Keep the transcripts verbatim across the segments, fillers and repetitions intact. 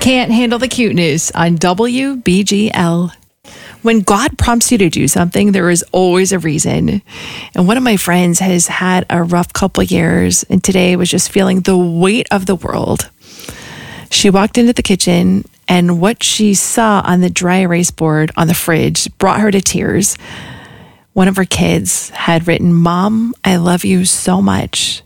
Can't handle the cuteness on W B G L. When God prompts you to do something, there is always a reason. And one of my friends has had a rough couple of years and today was just feeling the weight of the world. She walked into the kitchen and what she saw on the dry erase board on the fridge brought her to tears. One of her kids had written, "Mom, I love you so much."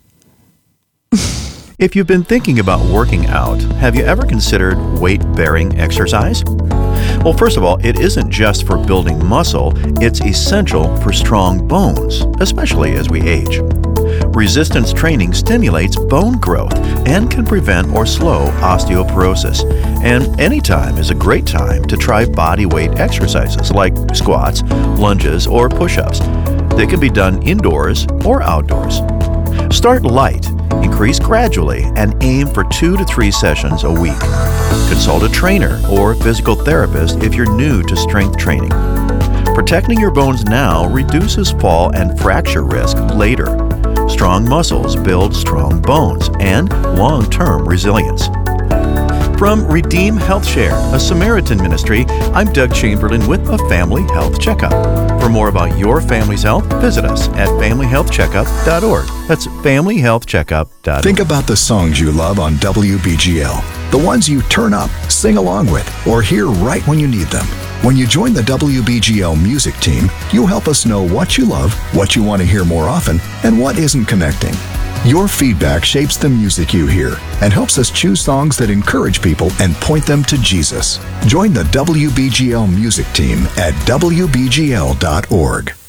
If you've been thinking about working out, have you ever considered weight-bearing exercise? Well, first of all, it isn't just for building muscle, it's essential for strong bones, especially as we age. Resistance training stimulates bone growth and can prevent or slow osteoporosis. And any time is a great time to try body weight exercises like squats, lunges, or push-ups. They can be done indoors or outdoors. Start light, increase gradually, and aim for two to three sessions a week. Consult a trainer or physical therapist if you're new to strength training. Protecting your bones now reduces fall and fracture risk later. Strong muscles build strong bones and long-term resilience. From Redeem Health Share, a Samaritan ministry, I'm Doug Chamberlain with a Family Health Checkup. For more about your family's health, visit us at family health checkup dot org. That's family health checkup dot org. Think about the songs you love on W B G L, the ones you turn up, sing along with, or hear right when you need them. When you join the W B G L music team, you'll help us know what you love, what you want to hear more often, and what isn't connecting. Your feedback shapes the music you hear and helps us choose songs that encourage people and point them to Jesus. Join the W B G L music team at W B G L dot org.